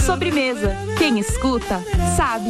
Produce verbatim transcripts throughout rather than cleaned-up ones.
Sobremesa. Quem escuta, sabe.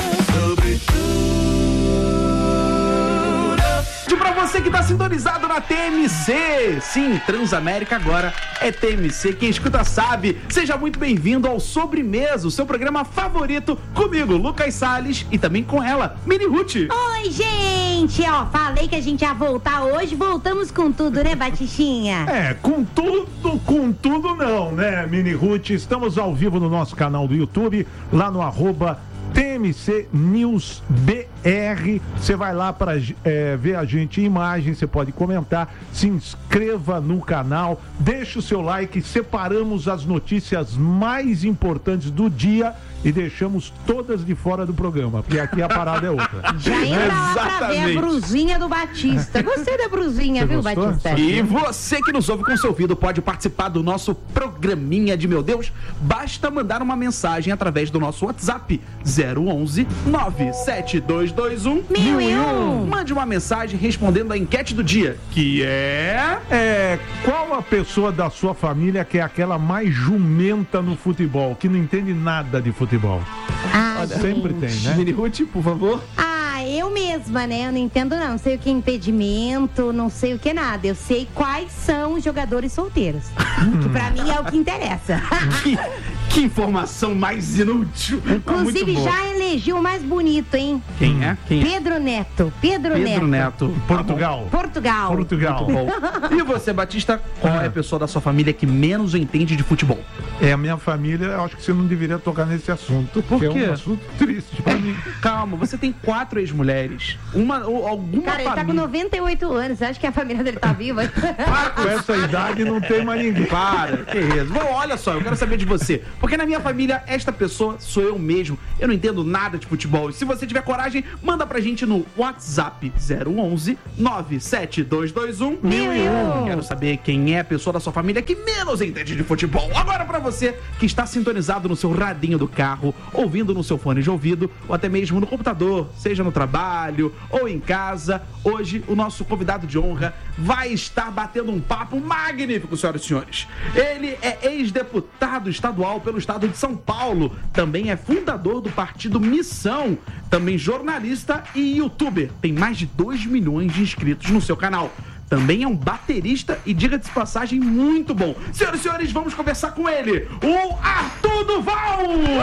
Pra você que tá sintonizado na T M C. Sim, Transamérica agora é T M C. Quem escuta sabe. Seja muito bem-vindo ao Sobremesa, o seu programa favorito, comigo, Lucas Salles, e também com ela, Mini Ruth. Oi, gente! Ó, falei que a gente ia voltar hoje, voltamos com tudo, né, Batichinha? É, com tudo, com tudo não, né, Mini Ruth? Estamos ao vivo no nosso canal do YouTube, lá no arroba T M C News B R. Você vai lá para é, ver a gente em imagem, você pode comentar, se inscreva no canal, deixe o seu like. Separamos as notícias mais importantes do dia e deixamos todas de fora do programa, porque aqui a parada é outra. Já entra lá pra ver a brusinha do Batista. Gostei da brusinha, você viu, gostou? Batista? E você que nos ouve com seu ouvido pode participar do nosso programinha de meu Deus. Basta mandar uma mensagem através do nosso WhatsApp zero onze nove sete dois dois um mil e um. Mande uma mensagem respondendo a enquete do dia, que é... É, qual a pessoa da sua família que é aquela mais jumenta no futebol, que não entende nada de futebol? Ah, Olha, sempre tem, né? Mini Ruth, por favor. Ah, eu mesma, né? Eu não entendo não. Não sei o que é impedimento, não sei o que é nada. Eu sei quais são os jogadores solteiros. Que pra mim é o que interessa. Que, que informação mais inútil. Inclusive já elegeu o mais bonito, hein? Quem é? Quem é? Pedro Neto. Pedro, Pedro Neto. Neto. Portugal. Portugal. Portugal. Muito bom. E você, Batista, qual é a pessoa da sua família que menos entende de futebol? É, a minha família, eu acho que você não deveria tocar nesse assunto. Por quê? É um assunto triste pra mim. Calma, você tem quatro ex-mulheres. Uma ou alguma Cara, ele família... tá com noventa e oito anos. Você acha que a família dele tá viva? Para com essa idade, não tem mais ninguém. Para, que isso. Bom, olha só, eu quero saber de você. Porque na minha família, esta pessoa sou eu mesmo. Eu não entendo nada de futebol. E se você tiver coragem, manda pra gente no WhatsApp zero onze nove sete dois dois um mil e um. Quero saber quem é a pessoa da sua família que menos entende de futebol. Agora pra você que está sintonizado no seu radinho do carro, ouvindo no seu fone de ouvido, ou até mesmo no computador, seja no trabalho ou em casa, hoje o nosso convidado de honra vai estar batendo um papo magnífico, senhoras e senhores. Ele é ex-deputado estadual pelo estado de São Paulo, também é fundador do partido Missão, também jornalista e youtuber. Tem mais de dois milhões de inscritos no seu canal. Também é um baterista e, diga de passagem, muito bom. Senhoras e senhores, vamos conversar com ele, o Arthur Duval!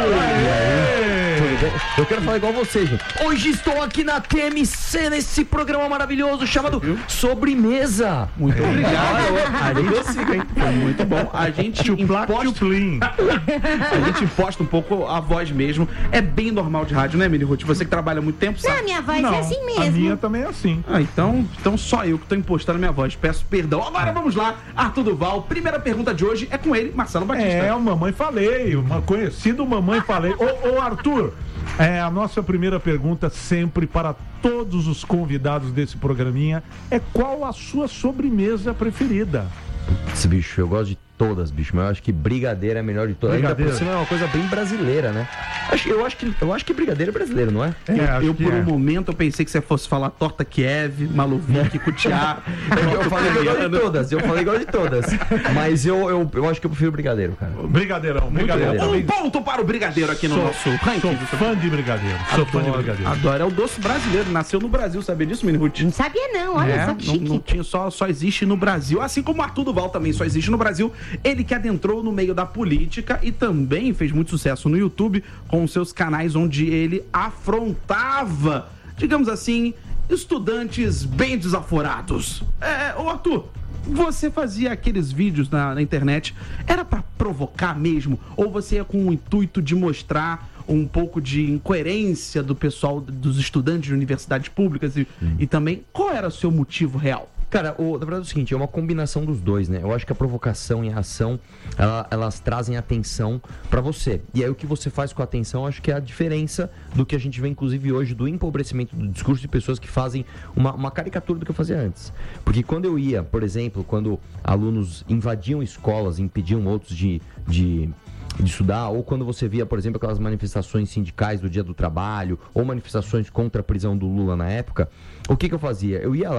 Eu quero falar igual você, gente. Hoje estou aqui na T M C, nesse programa maravilhoso chamado Sobremesa. Muito é. obrigado. A gente, hein? Foi muito bom. A gente imposta... A gente imposta um pouco a voz mesmo. É bem normal de rádio, né, Mini Ruth? Você que trabalha há muito tempo, sabe? Não, a minha voz Não, é assim mesmo. A minha também é assim. Ah, então, então só eu que tô impostando a minha voz. Peço perdão. Agora vamos lá, Arthur Duval. Primeira pergunta de hoje é com ele, Marcelo Batista. É, o Mamãe Falei, uma conhecido Mamãe Falei. Ô, ô Arthur, é, a nossa primeira pergunta sempre para todos os convidados desse programinha é: qual a sua sobremesa preferida? Esse bicho, eu gosto de todas, bicho, mas eu acho que brigadeiro é a melhor de todas. Ainda por cima é uma coisa bem brasileira, né? Acho, eu, acho que, eu acho que brigadeiro é brasileiro, não é? é eu, eu por é. um momento, eu pensei que você fosse falar torta Kiev, Malovik, Kutiá. Eu falei igual de todas, eu falei igual de todas. Mas eu, eu, eu acho que eu prefiro brigadeiro, cara. Brigadeirão, brigadeiro. Um ponto para o brigadeiro aqui no sou, nosso ranking. Sou fã de brigadeiro. Sou fã de brigadeiro. Adoro, é o doce brasileiro, nasceu no Brasil, sabia disso, Mini Ruth? Não sabia não, olha é, só que chique. Não, não tinha, só, só existe no Brasil, assim como o Arthur Duval também só existe no Brasil. Ele que adentrou no meio da política e também fez muito sucesso no YouTube com seus canais onde ele afrontava, digamos assim, estudantes bem desaforados. É, ô Arthur, você fazia aqueles vídeos na, na internet, era pra provocar mesmo? Ou você ia com o intuito de mostrar um pouco de incoerência do pessoal, dos estudantes de universidades públicas e, hum. e também, qual era o seu motivo real? Cara, o, na verdade é o seguinte, é uma combinação dos dois, né? Eu acho que a provocação e a ação, ela, elas trazem atenção pra você. E aí o que você faz com a atenção, acho que é a diferença do que a gente vê, inclusive, hoje, do empobrecimento do discurso de pessoas que fazem uma, uma caricatura do que eu fazia antes. Porque quando eu ia, por exemplo, quando alunos invadiam escolas, impediam outros de... de de estudar, ou quando você via, por exemplo, aquelas manifestações sindicais do Dia do Trabalho, ou manifestações contra a prisão do Lula na época, o que que eu fazia? Eu ia lá,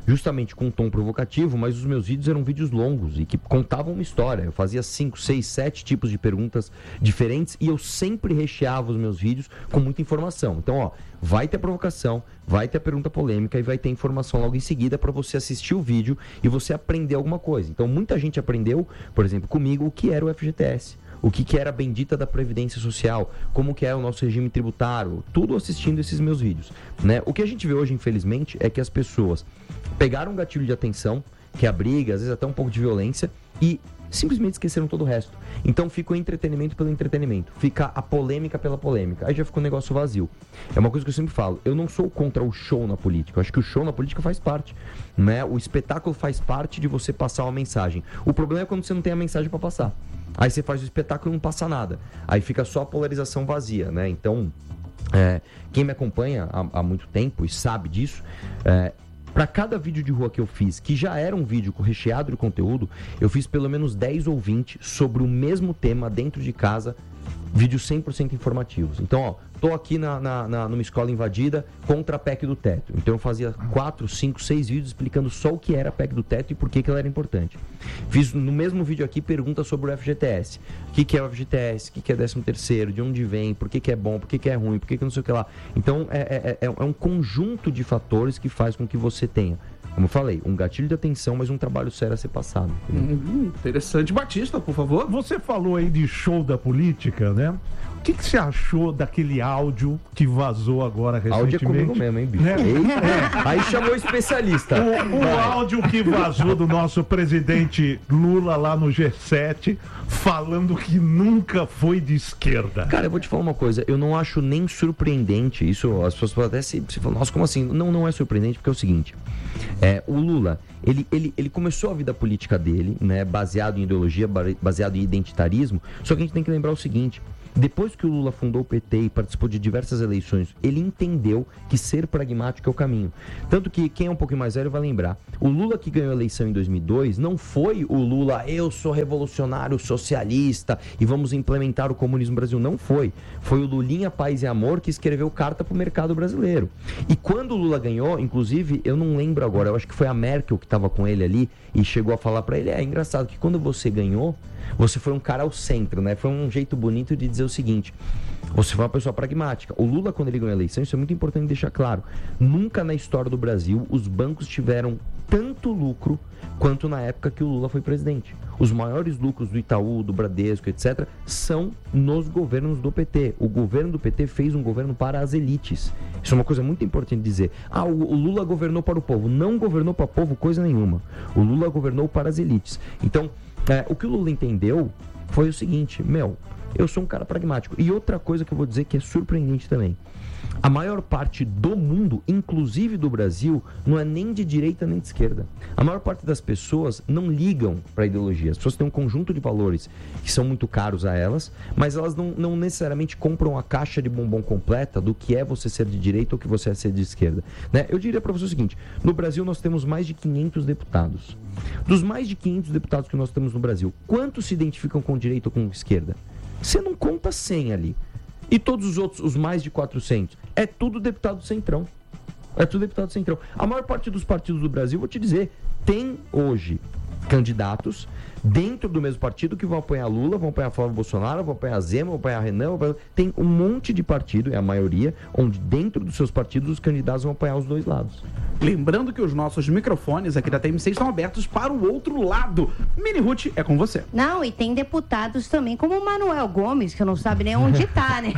justamente com um tom provocativo, mas os meus vídeos eram vídeos longos e que contavam uma história. Eu fazia cinco, seis, sete tipos de perguntas diferentes e eu sempre recheava os meus vídeos com muita informação. Então, ó, vai ter provocação, vai ter pergunta polêmica e vai ter informação logo em seguida para você assistir o vídeo e você aprender alguma coisa. Então, muita gente aprendeu, por exemplo, comigo, o que era o F G T S. O que, que era a bendita da Previdência Social, como que é o nosso regime tributário, tudo assistindo esses meus vídeos, né? O que a gente vê hoje, infelizmente, é que as pessoas pegaram um gatilho de atenção, que é a briga, às vezes até um pouco de violência, e simplesmente esqueceram todo o resto. Então fica o entretenimento pelo entretenimento, fica a polêmica pela polêmica, aí já ficou um negócio vazio. É uma coisa que eu sempre falo, eu não sou contra o show na política, eu acho que o show na política faz parte, né? O espetáculo faz parte de você passar uma mensagem. O problema é quando você não tem a mensagem para passar. Aí você faz o espetáculo e não passa nada. Aí fica só a polarização vazia, né? Então, é, quem me acompanha há, há muito tempo e sabe disso, é, para cada vídeo de rua que eu fiz, que já era um vídeo recheado de conteúdo, eu fiz pelo menos dez ou vinte sobre o mesmo tema dentro de casa, vídeos cem por cento informativos. Então, ó, tô aqui na, na, na, numa escola invadida contra a P E C do teto. Então eu fazia quatro, cinco, seis vídeos explicando só o que era a P E C do teto e por que, que ela era importante. Fiz no mesmo vídeo aqui perguntas sobre o F G T S. O que, que é o F G T S? O que, que é décimo terceiro? De onde vem? Por que, que é bom? Por que, que é ruim? Por que, que não sei o que lá? Então é, é, é, é um conjunto de fatores que faz com que você tenha, como eu falei, um gatilho de atenção, mas um trabalho sério a ser passado. Hum, interessante. Batista, por favor. Você falou aí de show da política, né? O que, que você achou daquele áudio que vazou agora recentemente? Áudio é comigo mesmo, hein, bicho? Né? É. Aí chamou o especialista. O, o áudio que vazou do nosso presidente Lula lá no G sete, falando que nunca foi de esquerda. Cara, eu vou te falar uma coisa, eu não acho nem surpreendente isso, as pessoas podem até se, se falar, nossa, como assim? Não, não é surpreendente, porque é o seguinte, é, o Lula, ele, ele, ele começou a vida política dele, né, baseado em ideologia, baseado em identitarismo, só que a gente tem que lembrar o seguinte, depois que o Lula fundou o P T e participou de diversas eleições, ele entendeu que ser pragmático é o caminho. Tanto que quem é um pouquinho mais velho vai lembrar, o Lula que ganhou a eleição em dois mil e dois não foi o Lula, eu sou revolucionário socialista e vamos implementar o comunismo no Brasil. Não foi. Foi o Lulinha Paz e Amor que escreveu carta para o mercado brasileiro. E quando o Lula ganhou, inclusive, eu não lembro agora, eu acho que foi a Merkel que estava com ele ali e chegou a falar para ele, é engraçado que quando você ganhou, você foi um cara ao centro, né? Foi um jeito bonito de dizer o seguinte, você foi uma pessoa pragmática. O Lula, quando ele ganhou a eleição, isso é muito importante deixar claro, nunca na história do Brasil os bancos tiveram tanto lucro quanto na época que o Lula foi presidente. Os maiores lucros do Itaú, do Bradesco, etcétera, são nos governos do P T. O governo do P T fez um governo para as elites. Isso é uma coisa muito importante dizer. Ah, o, o Lula governou para o povo. Não governou para o povo coisa nenhuma. O Lula governou para as elites. Então, é, o que o Lula entendeu foi o seguinte, meu, eu sou um cara pragmático. E outra coisa que eu vou dizer que é surpreendente também. A maior parte do mundo, inclusive do Brasil, não é nem de direita nem de esquerda. A maior parte das pessoas não ligam para a ideologia. As pessoas têm um conjunto de valores que são muito caros a elas, mas elas não, não necessariamente compram a caixa de bombom completa do que é você ser de direita ou que você é ser de esquerda, né? Eu diria para você o seguinte, no Brasil nós temos mais de quinhentos deputados. Dos mais de quinhentos deputados que nós temos no Brasil, quantos se identificam com direita ou com esquerda? Você não conta cem ali. E todos os outros, os mais de quatrocentos, é tudo deputado do Centrão. É tudo deputado do Centrão. A maior parte dos partidos do Brasil, vou te dizer, tem hoje candidatos dentro do mesmo partido que vão apoiar Lula, vão apoiar Flávio Bolsonaro, vão apoiar Zema, vão apoiar Renan, vão apoiar... Tem um monte de partido, é a maioria, onde dentro dos seus partidos os candidatos vão apoiar os dois lados. Lembrando que os nossos microfones aqui da T M C estão abertos para o outro lado. Mini Ruth, é com você. Não, e tem deputados também, como o Manuel Gomes, que não sabe nem onde tá, né?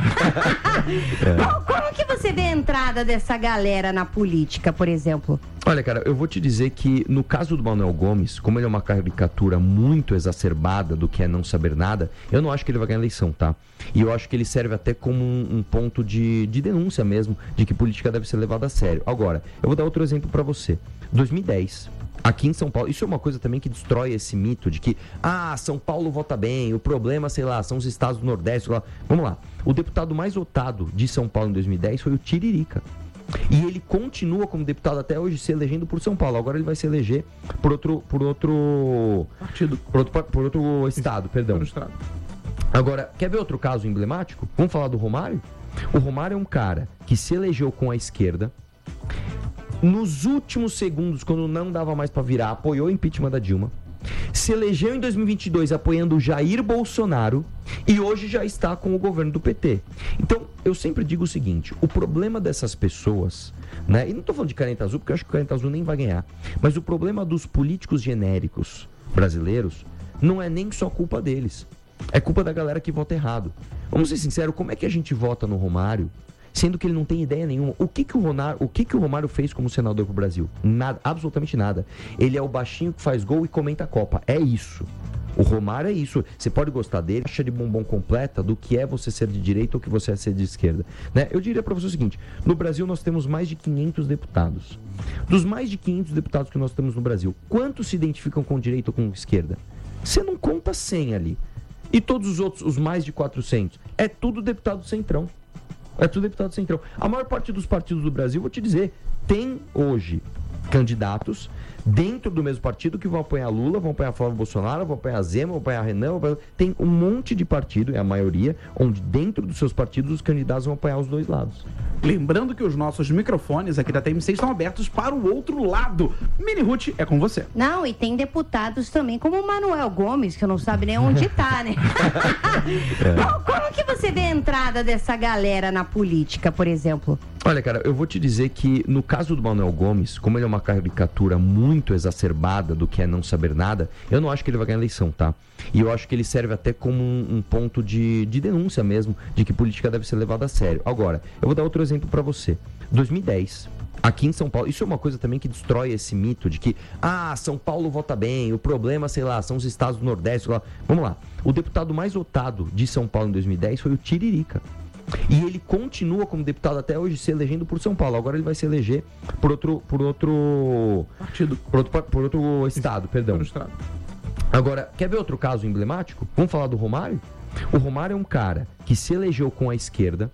É. Como, como que você vê a entrada dessa galera na política, por exemplo? Olha, cara, eu vou te dizer que no caso do Manuel Gomes, como ele é uma caricatura muito exacerbada do que é não saber nada, eu não acho que ele vai ganhar a eleição, tá? E eu acho que ele serve até como um, um ponto de, de denúncia mesmo, de que política deve ser levada a sério. Agora, eu vou dar outro exemplo pra você. dois mil e dez, aqui em São Paulo, isso é uma coisa também que destrói esse mito de que, ah, São Paulo vota bem, o problema, sei lá, são os estados do Nordeste, sei lá. Vamos lá, o deputado mais votado de São Paulo em dois mil e dez foi o Tiririca. E ele continua como deputado até hoje se elegendo por São Paulo. Agora ele vai se eleger por outro, por outro partido, por outro, por outro estado, perdão. Estado. Agora, quer ver outro caso emblemático? Vamos falar do Romário? O Romário é um cara que se elegeu com a esquerda, nos últimos segundos, quando não dava mais pra virar, apoiou o impeachment da Dilma, se elegeu em dois mil e vinte e dois apoiando o Jair Bolsonaro e hoje já está com o governo do P T. Então, eu sempre digo o seguinte, o problema dessas pessoas, né, e não estou falando de caneta azul, porque eu acho que o caneta azul nem vai ganhar, mas o problema dos políticos genéricos brasileiros não é nem só culpa deles, é culpa da galera que vota errado. Vamos ser sinceros, como é que a gente vota no Romário, sendo que ele não tem ideia nenhuma? O que que o Romário, o que que o Romário fez como senador pro Brasil? Nada, absolutamente nada. Ele é o baixinho que faz gol e comenta a Copa. É isso. O Romário é isso. Você pode gostar dele, acha de bombom completa do que é você ser de direita ou que você é ser de esquerda, né? Eu diria para você o seguinte, no Brasil nós temos mais de quinhentos deputados. Dos mais de quinhentos deputados que nós temos no Brasil, quantos se identificam com direita ou com esquerda? Você não conta cem ali. E todos os outros, os mais de quatrocentos, é tudo deputado do Centrão. É tudo deputado do Centrão. A maior parte dos partidos do Brasil, vou te dizer, tem hoje candidatos dentro do mesmo partido que vão apoiar Lula, vão apoiar Flávio Bolsonaro, vão apoiar Zema, vão apoiar Renan, vão apoiar... Tem um monte de partido, é a maioria, onde dentro dos seus partidos os candidatos vão apoiar os dois lados. Lembrando que os nossos microfones aqui da T M C estão abertos para o outro lado. Mini Ruth, é com você. Não, e tem deputados também, como o Manuel Gomes, que eu não sabe nem onde tá, né? Bom, como que você vê a entrada dessa galera na política, por exemplo? Olha, cara, eu vou te dizer que no caso do Manuel Gomes, como ele é uma caricatura muito exacerbada do que é não saber nada, eu não acho que ele vai ganhar a eleição, tá? E eu acho que ele serve até como um, um ponto de, de denúncia mesmo, de que política deve ser levada a sério. Agora, eu vou dar outro exemplo pra você. dois mil e dez, aqui em São Paulo, isso é uma coisa também que destrói esse mito de que, ah, São Paulo vota bem, o problema, sei lá, são os estados do Nordeste, lá. Vamos lá. O deputado mais votado de São Paulo em dois mil e dez foi o Tiririca. E ele continua como deputado até hoje se elegendo por São Paulo. Agora ele vai se eleger por outro, por outro partido, por outro, por outro estado, perdão. Estado. Agora, quer ver outro caso emblemático? Vamos falar do Romário? O Romário é um cara que se elegeu com a esquerda.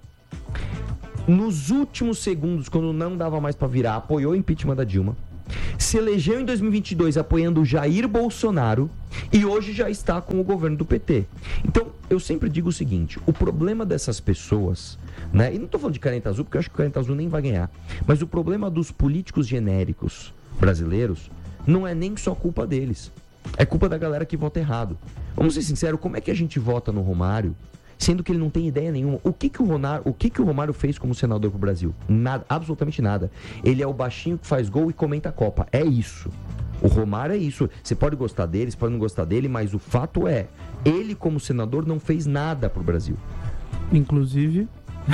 Nos últimos segundos, quando não dava mais pra virar, apoiou o impeachment da Dilma. Se elegeu em dois mil e vinte e dois apoiando o Jair Bolsonaro e hoje já está com o governo do P T. Então, eu sempre digo o seguinte, o problema dessas pessoas, né, e não estou falando de caneta azul, porque eu acho que o caneta azul nem vai ganhar, mas o problema dos políticos genéricos brasileiros não é nem só culpa deles, é culpa da galera que vota errado. Vamos ser sinceros, como é que a gente vota no Romário, sendo que ele não tem ideia nenhuma? O que que o Romário, o que que o Romário fez como senador pro Brasil? Nada, absolutamente nada. Ele é o baixinho que faz gol e comenta a Copa. É isso. O Romário é isso. Você pode gostar dele, você pode não gostar dele, mas o fato é, ele como senador não fez nada pro Brasil. Inclusive...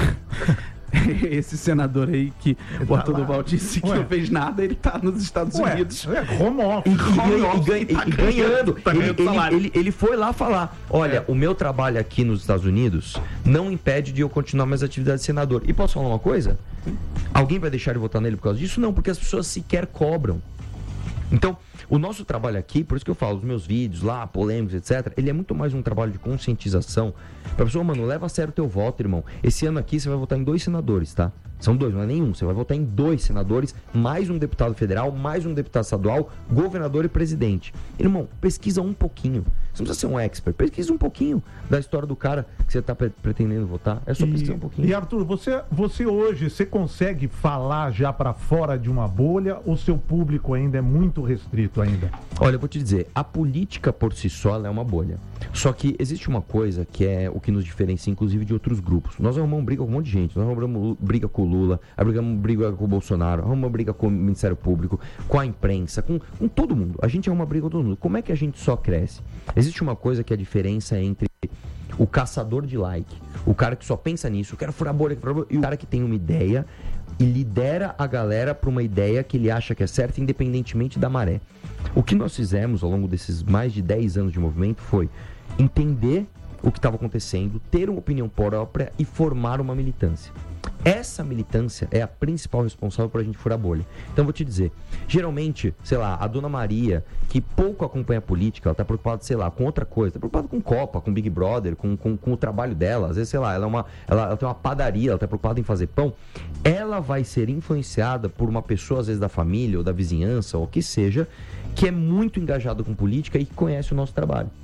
esse senador aí que o Arthur lá. Duval disse que Ué. não fez nada, ele tá nos Estados Ué, Unidos. é home office. E, ganha- Home e ganha- office, tá e ganhando. tá Ele, ganhando ele- salário. ele- ele foi lá falar: olha, o meu trabalho aqui nos Estados Unidos não impede de eu continuar minhas atividades de senador. E posso falar uma coisa? Alguém vai deixar de votar nele por causa disso? Não, porque as pessoas sequer cobram. Então, o nosso trabalho aqui, por isso que eu falo, os meus vídeos lá, polêmicos, etcétera, ele é muito mais um trabalho de conscientização. Pra pessoa, mano, leva a sério o teu voto, irmão. Esse ano aqui você vai votar em dois senadores, tá? São dois, não é nenhum. Você vai votar em dois senadores, mais um deputado federal, mais um deputado estadual, governador e presidente. Irmão, pesquisa um pouquinho. Você não precisa ser um expert. Pesquisa um pouquinho da história do cara que você tá pre- pretendendo votar. É só pesquisar um pouquinho. E Arthur, você, você hoje, você consegue falar já pra fora de uma bolha ou seu público ainda é muito restrito ainda? Olha, eu vou te dizer, a política por si só ela é uma bolha. Só que existe uma coisa que é o que nos diferencia, inclusive, de outros grupos. Nós arrumamos briga com um monte de gente. Nós arrumamos briga com o Lula, arrumamos briga com o Bolsonaro, arrumamos briga com o Ministério Público, com a imprensa, com, com todo mundo. A gente arruma briga com todo mundo. Como é que a gente só cresce? Existe uma coisa que é a diferença entre o caçador de like, o cara que só pensa nisso, eu quero furar bolha, quero furar bolha, e o cara que tem uma ideia e lidera a galera para uma ideia que ele acha que é certa, independentemente da maré. O que nós fizemos ao longo desses mais de dez anos de movimento foi entender o que estava acontecendo, ter uma opinião própria e formar uma militância. Essa militância é a principal responsável por a gente furar a bolha. Então eu vou te dizer, geralmente, sei lá, a Dona Maria, que pouco acompanha a política, ela tá preocupada, sei lá, com outra coisa, tá preocupada com Copa, com Big Brother, com, com, com o trabalho dela, às vezes, sei lá, ela, é uma, ela, ela tem uma padaria, ela tá preocupada em fazer pão, ela vai ser influenciada por uma pessoa, às vezes da família ou da vizinhança, ou o que seja, que é muito engajada com política e que conhece o nosso trabalho.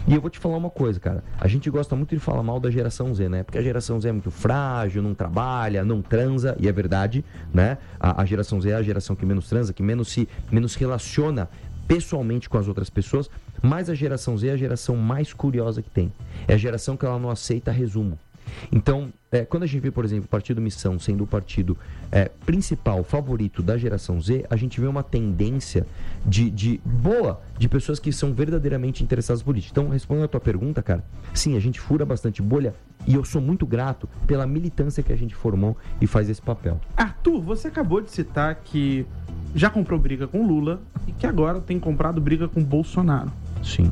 E eu vou te falar uma coisa, cara. A gente gosta muito de falar mal da geração Z, né? Porque a geração Z é muito frágil, não trabalha, não transa, e é verdade, né? A, a geração Z é a geração que menos transa, que menos se menos relaciona pessoalmente com as outras pessoas, mas a geração Z é a geração mais curiosa que tem. É a geração que ela não aceita resumo. Então, é, quando a gente vê, por exemplo, o Partido Missão sendo o partido é, principal, favorito da geração Z, a gente vê uma tendência de, de boa, de pessoas que são verdadeiramente interessadas por isso. Então, respondendo a tua pergunta, cara, sim, a gente fura bastante bolha e eu sou muito grato pela militância que a gente formou e faz esse papel. Arthur, você acabou de citar que já comprou briga com Lula e que agora tem comprado briga com Bolsonaro. Sim.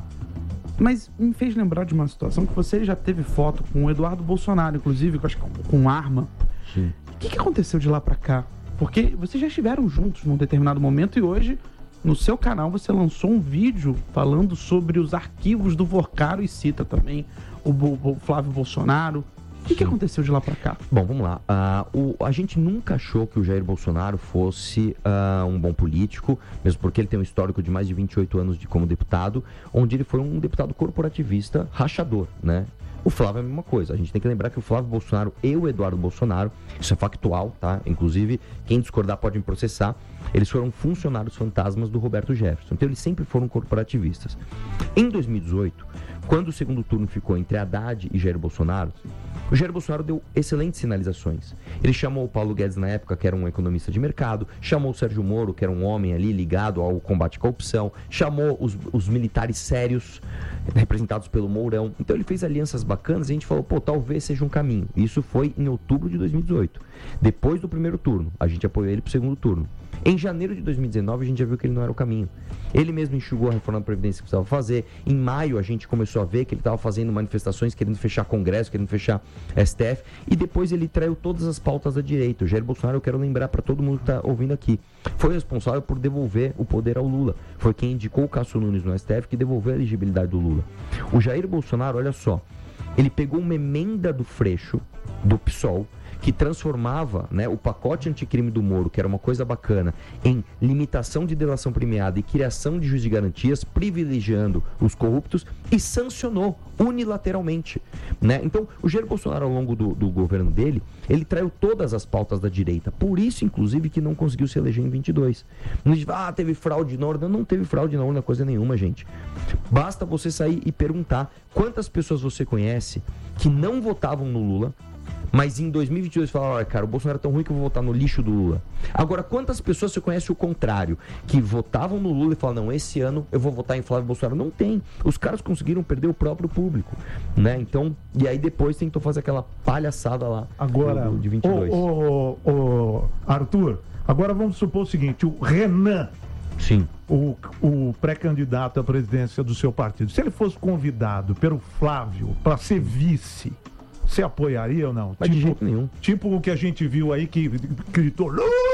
Mas me fez lembrar de uma situação que você já teve foto com o Eduardo Bolsonaro, inclusive, que eu acho que com arma. Sim. O que, que aconteceu de lá pra cá? Porque vocês já estiveram juntos num determinado momento e hoje, no seu canal, você lançou um vídeo falando sobre os arquivos do Vorcaro e cita também o, Bo- o Flávio Bolsonaro. O que, que aconteceu de lá pra cá? Bom, vamos lá. Uh, o, a gente nunca achou que o Jair Bolsonaro fosse uh, um bom político, mesmo porque ele tem um histórico de mais de vinte e oito anos de, como deputado, onde ele foi um deputado corporativista rachador, né? O Flávio é a mesma coisa. A gente tem que lembrar que o Flávio Bolsonaro e o Eduardo Bolsonaro, isso é factual, tá? Inclusive, quem discordar pode me processar. Eles foram funcionários fantasmas do Roberto Jefferson. Então, eles sempre foram corporativistas. Em dois mil e dezoito, quando o segundo turno ficou entre Haddad e Jair Bolsonaro, o Jair Bolsonaro deu excelentes sinalizações. Ele chamou o Paulo Guedes na época, que era um economista de mercado, chamou o Sérgio Moro, que era um homem ali ligado ao combate à corrupção, chamou os, os militares sérios, representados pelo Mourão. Então ele fez alianças bacanas e a gente falou, pô, talvez seja um caminho. Isso foi em outubro de dois mil e dezoito. Depois do primeiro turno, a gente apoiou ele pro segundo turno. Em janeiro de dois mil e dezenove, a gente já viu que ele não era o caminho. Ele mesmo enxugou a reforma da Previdência que precisava fazer. Em maio, a gente começou a ver que ele estava fazendo manifestações, querendo fechar Congresso, querendo fechar S T F. E depois ele traiu todas as pautas da direita. O Jair Bolsonaro, eu quero lembrar para todo mundo que está ouvindo aqui, foi responsável por devolver o poder ao Lula. Foi quem indicou o Cássio Nunes no S T F que devolveu a elegibilidade do Lula. O Jair Bolsonaro, olha só, ele pegou uma emenda do Freixo, do P SOL, que transformava, né, o pacote anticrime do Moro, que era uma coisa bacana, em limitação de delação premiada e criação de juiz de garantias, privilegiando os corruptos, e sancionou unilateralmente, né? Então, o Jair Bolsonaro, ao longo do, do governo dele, ele traiu todas as pautas da direita, por isso, inclusive, que não conseguiu se eleger em vinte e dois. Não diz, ah, teve fraude na urna. Não teve fraude na urna, coisa nenhuma, gente. Basta você sair e perguntar quantas pessoas você conhece que não votavam no Lula, mas em dois mil e vinte e dois falaram, olha, cara, o Bolsonaro é tão ruim que eu vou votar no lixo do Lula. Agora, quantas pessoas você conhece o contrário? Que votavam no Lula e falam, não, esse ano eu vou votar em Flávio Bolsonaro. Não tem. Os caras conseguiram perder o próprio público, né? Então, e aí depois tentou fazer aquela palhaçada lá. Agora, do, de vinte e dois. Ô, ô, ô, Arthur, agora vamos supor o seguinte, o Renan, sim, o, o pré-candidato à presidência do seu partido, se ele fosse convidado pelo Flávio para ser vice, você apoiaria ou não? Mas tipo, de jeito nenhum. Tipo o que a gente viu aí que gritou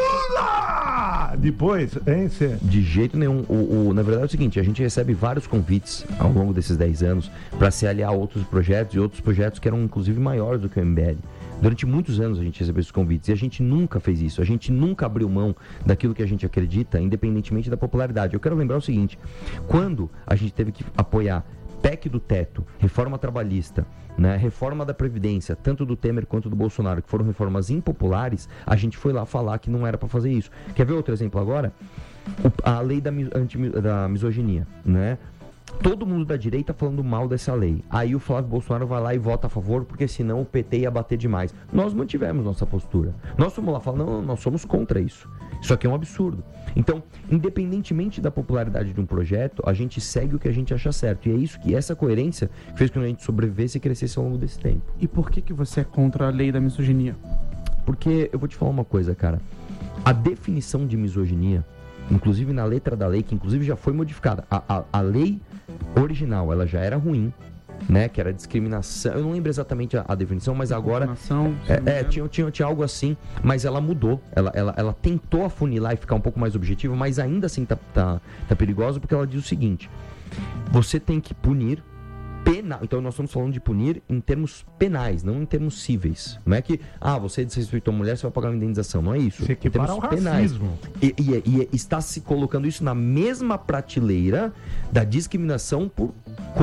Lula! Depois, hein, cê? De jeito nenhum. O, o, na verdade é o seguinte, a gente recebe vários convites ao longo desses dez anos para se aliar a outros projetos e outros projetos que eram inclusive maiores do que o M B L. Durante muitos anos a gente recebeu esses convites e a gente nunca fez isso. A gente nunca abriu mão daquilo que a gente acredita, independentemente da popularidade. Eu quero lembrar o seguinte, quando a gente teve que apoiar P E C do teto, reforma trabalhista, né, reforma da Previdência, tanto do Temer quanto do Bolsonaro, que foram reformas impopulares, a gente foi lá falar que não era para fazer isso. Quer ver outro exemplo agora? O, a lei da, anti, da misoginia, né? Todo mundo da direita falando mal dessa lei. Aí o Flávio Bolsonaro vai lá e vota a favor, porque senão o P T ia bater demais. Nós mantivemos nossa postura. Nós fomos lá falar, não, nós somos contra isso. Isso aqui é um absurdo. Então, independentemente da popularidade de um projeto, a gente segue o que a gente acha certo. E é isso que essa coerência fez com que a gente sobrevivesse e crescesse ao longo desse tempo. E por que que você é contra a lei da misoginia? Porque eu vou te falar uma coisa, cara. A definição de misoginia, inclusive na letra da lei, que inclusive já foi modificada. A, a, a lei original, ela já era ruim, né? Que era discriminação. Eu não lembro exatamente a, a definição, mas agora... É, é tinha, tinha, tinha algo assim, mas ela mudou. Ela, ela, ela tentou afunilar e ficar um pouco mais objetiva, mas ainda assim tá, tá, tá perigosa, porque ela diz o seguinte: você tem que punir penal. Então nós estamos falando de punir em termos penais, não em termos cíveis. Não é que, ah, você desrespeitou a mulher, você vai pagar uma indenização. Não é isso. Você em termos penais. E, e, e está se colocando isso na mesma prateleira da discriminação por cor,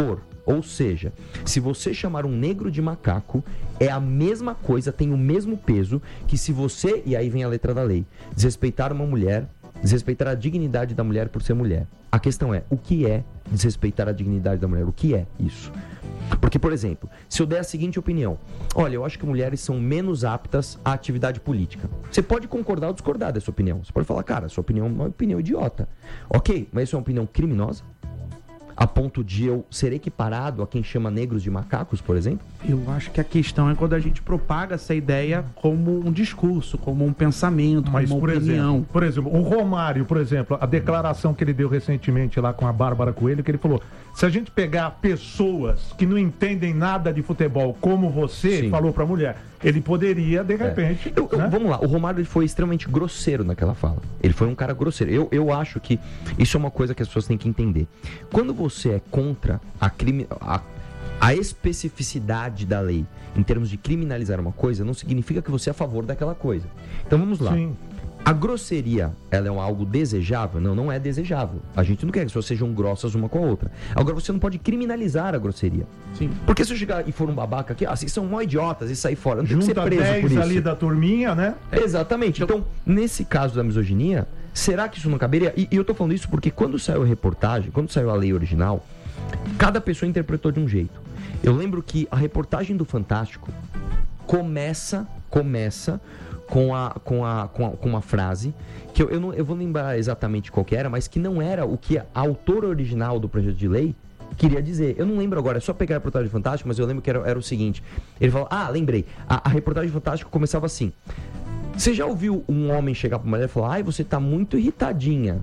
Ou seja, se você chamar um negro de macaco, é a mesma coisa, tem o mesmo peso que se você, e aí vem a letra da lei, desrespeitar uma mulher, desrespeitar a dignidade da mulher por ser mulher. A questão é, o que é desrespeitar a dignidade da mulher? O que é isso? Porque, por exemplo, se eu der a seguinte opinião, olha, eu acho que mulheres são menos aptas à atividade política. Você pode concordar ou discordar dessa opinião. Você pode falar, cara, sua opinião é uma opinião idiota. Ok, mas isso é uma opinião criminosa? A ponto de eu ser equiparado a quem chama negros de macacos, por exemplo? Eu acho que a questão é quando a gente propaga essa ideia como um discurso, como um pensamento, Mas, como uma por opinião. exemplo, por exemplo, o Romário, por exemplo, a declaração que ele deu recentemente lá com a Bárbara Coelho, que ele falou, se a gente pegar pessoas que não entendem nada de futebol, como você Sim. falou pra mulher, ele poderia, de repente... Eu- eu- né? Vamos lá, o Romário ele foi extremamente grosseiro naquela fala. Ele foi um cara grosseiro. Eu, eu acho que isso é uma coisa que as pessoas têm que entender. Quando você é contra a, crime, a, a especificidade da lei em termos de criminalizar uma coisa, não significa que você é a favor daquela coisa. Então vamos lá. Sim. A grosseria, ela é um algo desejável? Não, não é desejável. A gente não quer que as pessoas sejam grossas uma com a outra. Agora, você não pode criminalizar a grosseria. Sim. Porque se eu chegar e for um babaca aqui, ah, vocês são mó idiotas e sair fora, não tem que ser Junta preso por dez isso. ali da turminha, né? Exatamente. Então, nesse caso da misoginia, será que isso não caberia? E, e eu tô falando isso porque quando saiu a reportagem, quando saiu a lei original, cada pessoa interpretou de um jeito. Eu lembro que a reportagem do Fantástico começa, começa com, a, com, a, com, a, com uma frase que eu, eu, não, eu vou lembrar exatamente qual que era, mas que não era o que a autora original do projeto de lei queria dizer. Eu não lembro agora, é só pegar a reportagem do Fantástico, mas eu lembro que era, era o seguinte. Ele falou, ah, lembrei, a, a reportagem do Fantástico começava assim. Você já ouviu um homem chegar pra mulher e falar, ai, você tá muito irritadinha.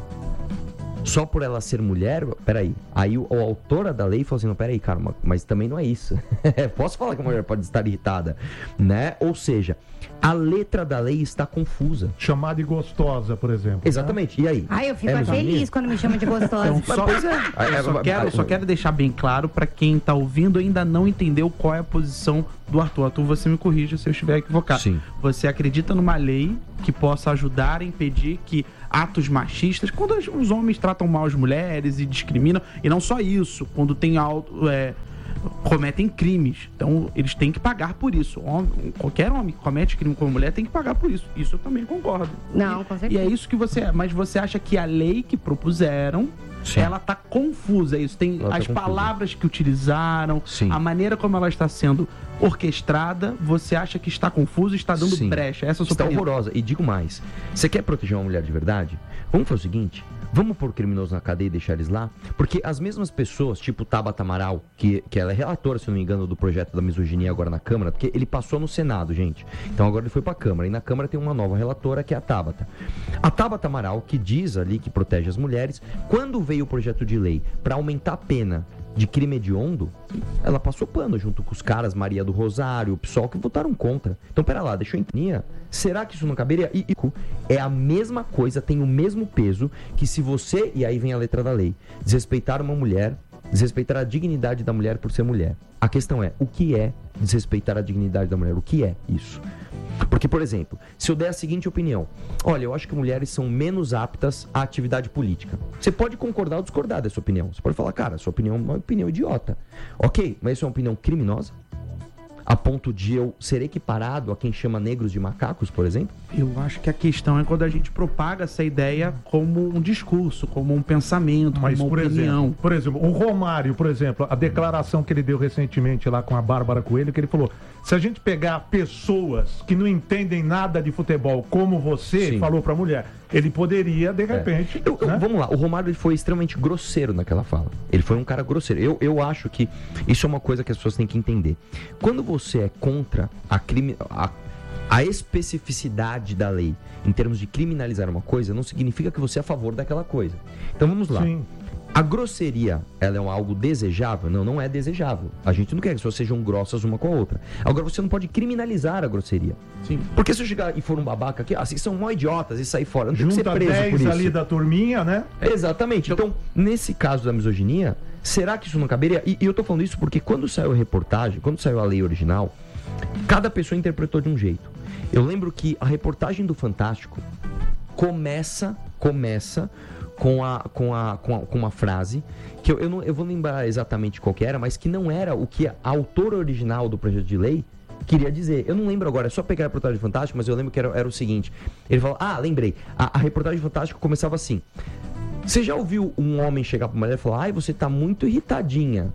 Só por ela ser mulher? Peraí. Aí o, a autora da lei falou assim, não, peraí, cara, mas, mas também não é isso. Posso falar que a mulher pode estar irritada, né? Ou seja, a letra da lei está confusa. Chamar de gostosa, por exemplo. Exatamente. E aí? Ai, eu fico É feliz misoginia? quando me chama de gostosa. Então, só, pois é. eu só, É, quero, é, só quero deixar bem claro pra quem tá ouvindo e ainda não entendeu qual é a posição do Arthur. Arthur, você me corrija se eu estiver equivocado. Sim. Você acredita numa lei que possa ajudar a impedir que atos machistas, quando os- os homens tratam mal as mulheres e discriminam, e não só isso, quando tem auto, é, cometem crimes. Então, eles têm que pagar por isso. Homem- qualquer homem que comete crime com mulher tem que pagar por isso. Isso eu também concordo. Não, E- com certeza. E é isso que você é. Mas você acha que a lei que propuseram, Sim. ela tá confusa, é isso? Tem Ela tá as confusa. palavras que utilizaram, Sim. a maneira como ela está sendo orquestrada, você acha que está confusa e está dando Sim. brecha. Essa é a sua Está opinião. horrorosa. E digo mais, você quer proteger uma mulher de verdade? Vamos fazer o seguinte, vamos pôr criminosos na cadeia e deixar eles lá? Porque as mesmas pessoas, tipo Tabata Amaral, que, que ela é relatora, se não me engano, do projeto da misoginia agora na Câmara, porque ele passou no Senado, gente. Então agora ele foi pra Câmara. E na Câmara tem uma nova relatora, que é a Tabata. A Tabata Amaral, que diz ali que protege as mulheres, quando veio o projeto de lei para aumentar a pena de crime hediondo, ela passou pano junto com os caras, Maria do Rosário, o PSOL, que votaram contra. Então, pera lá, deixa eu entender. Será que isso não caberia? E, e é a mesma coisa, tem o mesmo peso que se você, e aí vem a letra da lei, desrespeitar uma mulher, desrespeitar a dignidade da mulher por ser mulher. A questão é, o que é desrespeitar a dignidade da mulher? O que é isso? Porque, por exemplo, se eu der a seguinte opinião, olha, eu acho que mulheres são menos aptas à atividade política. Você pode concordar ou discordar dessa opinião. Você pode falar, cara, sua opinião é uma opinião idiota. Ok, mas isso é uma opinião criminosa? A ponto de eu ser equiparado a quem chama negros de macacos, por exemplo? Eu acho que a questão é quando a gente propaga essa ideia como um discurso, como um pensamento, Mas, como por uma opinião. exemplo, por exemplo, o Romário, por exemplo, a declaração que ele deu recentemente lá com a Bárbara Coelho, que ele falou, se a gente pegar pessoas que não entendem nada de futebol, como você Sim. falou pra mulher, ele poderia, de repente... Eu- eu- né? Vamos lá, o Romário ele foi extremamente grosseiro naquela fala. Ele foi um cara grosseiro. Eu, eu acho que isso é uma coisa que as pessoas têm que entender. Quando você é contra a, crime, a, a especificidade da lei em termos de criminalizar uma coisa, não significa que você é a favor daquela coisa. Então vamos lá. Sim. A grosseria, ela é um algo desejável? Não, não é desejável. A gente não quer que as pessoas sejam grossas uma com a outra. Agora, você não pode criminalizar a grosseria. Sim. Porque se eu chegar e for um babaca aqui, ah, vocês são mó idiotas e sair fora, não tem que ser Junta preso por dez isso. ali da turminha, né? Exatamente. Então, nesse caso da misoginia, será que isso não caberia? E, e eu tô falando isso porque quando saiu a reportagem, quando saiu a lei original, cada pessoa interpretou de um jeito. Eu lembro que a reportagem do Fantástico começa, começa com, a, com, a, com, a, com uma frase que eu, eu, não, eu vou lembrar exatamente qual que era, mas que não era o que a autora original do projeto de lei queria dizer. Eu não lembro agora, é só pegar a reportagem Fantástico, mas eu lembro que era, era o seguinte. Ele falou, ah, lembrei, a, a reportagem Fantástico começava assim. Você já ouviu um homem chegar pra mulher e falar, ai, você tá muito irritadinha.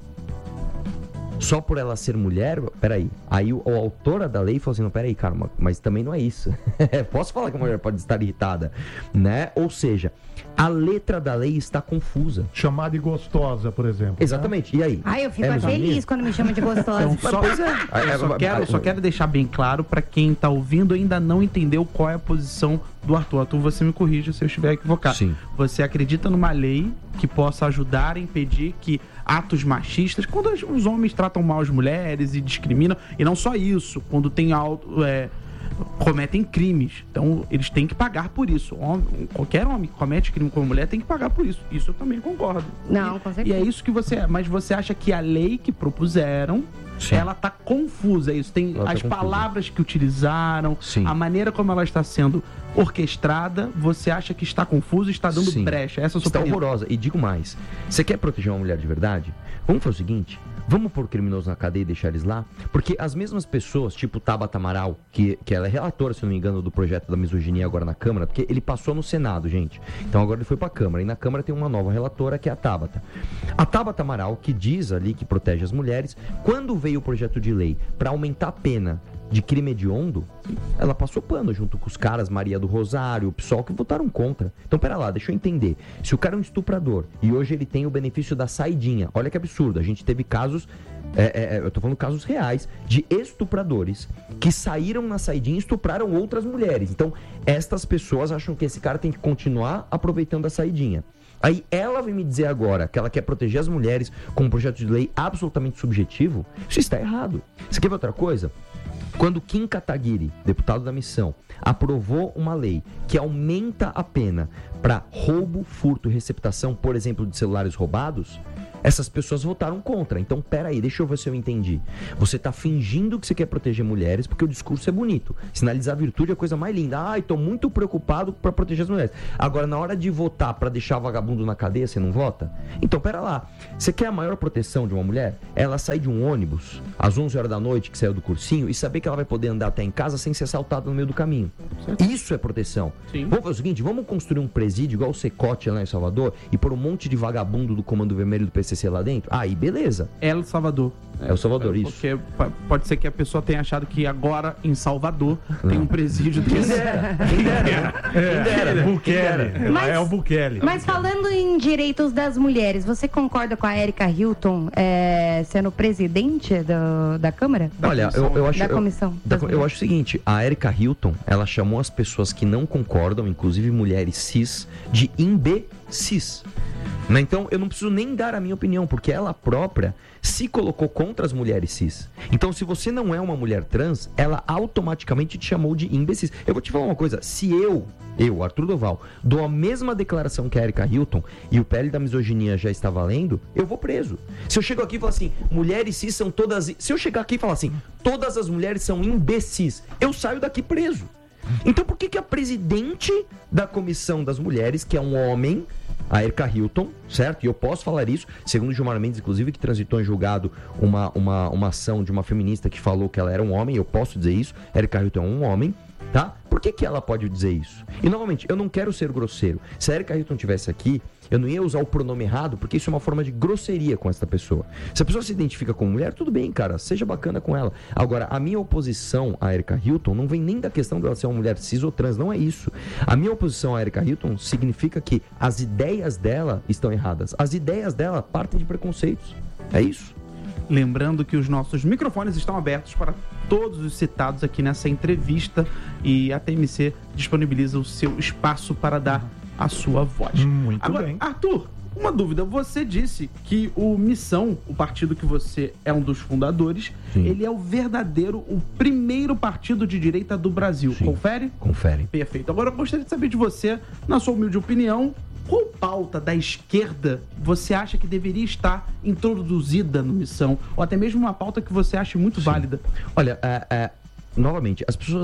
Só por ela ser mulher? Peraí. Aí o, o autora da lei falou assim, não, peraí, cara, mas também não é isso. Posso falar que a mulher pode estar irritada, né? Ou seja, a letra da lei está confusa. Chamar de gostosa, por exemplo. Exatamente. Né? E aí? Ai, eu fico É feliz misoginia? quando me chamam de gostosa. Então, só, Pois é. eu só, quero, só quero deixar bem claro pra quem tá ouvindo e ainda não entendeu qual é a posição do Arthur. Arthur, você me corrija se eu estiver equivocado. Sim. Você acredita numa lei que possa ajudar a impedir que atos machistas, quando os homens tratam mal as mulheres e discriminam, e não só isso, quando tem auto, é, cometem crimes, então eles têm que pagar por isso. Homem, qualquer homem que comete crime com a mulher tem que pagar por isso. Isso eu também concordo. Não, e, com certeza. E é isso que você é. Mas você acha que a lei que propuseram, Sim. ela tá confusa, é isso? Tem Ela tá as confusa. palavras que utilizaram, Sim. a maneira como ela está sendo orquestrada, você acha que está confusa e está dando Sim. brecha? Essa é a sua Está opinião. horrorosa. E digo mais, você quer proteger uma mulher de verdade? Vamos fazer o seguinte, vamos pôr criminosos na cadeia e deixar eles lá? Porque as mesmas pessoas, tipo Tabata Amaral, que, que ela é relatora, se não me engano, do projeto da misoginia agora na Câmara, porque ele passou no Senado, gente. Então agora ele foi pra Câmara. E na Câmara tem uma nova relatora, que é a Tabata. A Tabata Amaral, que diz ali que protege as mulheres, quando veio o projeto de lei para aumentar a pena de crime hediondo, ela passou pano junto com os caras, Maria do Rosário, o pessoal que votaram contra. Então, pera lá, deixa eu entender. Se o cara é um estuprador e hoje ele tem o benefício da saidinha, olha que absurdo, a gente teve casos, é, é, eu tô falando casos reais, de estupradores que saíram na saidinha e estupraram outras mulheres. Então, estas pessoas acham que esse cara tem que continuar aproveitando a saidinha. Aí ela vem me dizer agora que ela quer proteger as mulheres com um projeto de lei absolutamente subjetivo. Isso está errado. Você quer ver outra coisa? Quando Kim Kataguiri, deputado da missão, aprovou uma lei que aumenta a pena para roubo, furto e receptação, por exemplo, de celulares roubados, essas pessoas votaram contra. Então, peraí, deixa eu ver se eu entendi. Você tá fingindo que você quer proteger mulheres porque o discurso é bonito. Sinalizar virtude é a coisa mais linda. Ai, tô muito preocupado para proteger as mulheres. Agora, na hora de votar para deixar vagabundo na cadeia, você não vota? Então, pera lá. Você quer a maior proteção de uma mulher? Ela sair de um ônibus às onze horas da noite, que saiu do cursinho, e saber que ela vai poder andar até em casa sem ser assaltada no meio do caminho. Certo. Isso é proteção. Sim. Vamos fazer o seguinte, vamos construir um presídio igual o Secote lá em Salvador e pôr um monte de vagabundo do Comando Vermelho do P C C lá dentro? Aí, beleza. El Salvador. É o Salvador, isso. Porque pode ser que a pessoa tenha achado que agora em Salvador tem um presídio Quem desse. dera, quem dera. Quem dera. Bukele. Lá é o Bukele. Mas falando em direitos das mulheres, você concorda com a Erika Hilton é, sendo presidente do, da Câmara? Olha, eu, eu acho... Da eu- comissão. da- das eu mulheres. acho o seguinte, a Erika Hilton, ela chamou as pessoas que não concordam, inclusive mulheres cis, de imbecis. Né? Então, eu não preciso nem dar a minha opinião, porque ela própria se colocou contra as mulheres cis. Então, se você não é uma mulher trans, ela automaticamente te chamou de imbecis. Eu vou te falar uma coisa, se eu, eu, Arthur Doval, dou a mesma declaração que a Erika Hilton e o P L da misoginia já está valendo, eu vou preso. Se eu chego aqui e falar assim, mulheres cis são todas... Se eu chegar aqui e falar assim, todas as mulheres são imbecis, eu saio daqui preso. Então por que que a presidente da Comissão das Mulheres, que é um homem, a Erika Hilton, certo? E eu posso falar isso, segundo o Gilmar Mendes, inclusive, que transitou em julgado uma, uma, uma ação de uma feminista que falou que ela era um homem, eu posso dizer isso, a Erika Hilton é um homem, tá? Por que que ela pode dizer isso? E, novamente, eu não quero ser grosseiro. Se a Erika Hilton estivesse aqui, eu não ia usar o pronome errado, porque isso é uma forma de grosseria com essa pessoa. Se a pessoa se identifica como mulher, tudo bem, cara, seja bacana com ela. Agora, a minha oposição à Erika Hilton não vem nem da questão dela ser uma mulher cis ou trans, não é isso. A minha oposição à Erika Hilton significa que as ideias dela estão erradas. As ideias dela partem de preconceitos. É isso. Lembrando que os nossos microfones estão abertos para todos os citados aqui nessa entrevista e a T M C disponibiliza o seu espaço para dar a sua voz. Muito Agora, bem. Arthur, uma dúvida. Você disse que o Missão, o partido que você é um dos fundadores, Sim. ele é o verdadeiro, o primeiro partido de direita do Brasil. Sim. Confere? Confere. Perfeito. Agora eu gostaria de saber de você, na sua humilde opinião, qual pauta da esquerda você acha que deveria estar introduzida no Missão? Ou até mesmo uma pauta que você acha muito válida? Olha, é, é, novamente, as pessoas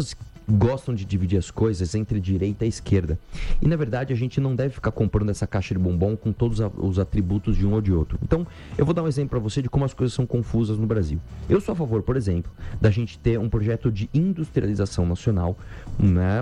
gostam de dividir as coisas entre direita e esquerda. E, na verdade, a gente não deve ficar comprando essa caixa de bombom com todos os atributos de um ou de outro. Então, eu vou dar um exemplo para você de como as coisas são confusas no Brasil. Eu sou a favor, por exemplo, da gente ter um projeto de industrialização nacional, né, uh,